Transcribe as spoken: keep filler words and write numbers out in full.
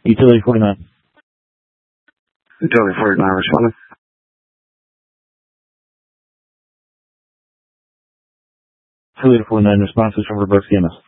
Utility forty-nine. Utility forty-nine responding. Utility forty-nine responses from reverse C M S.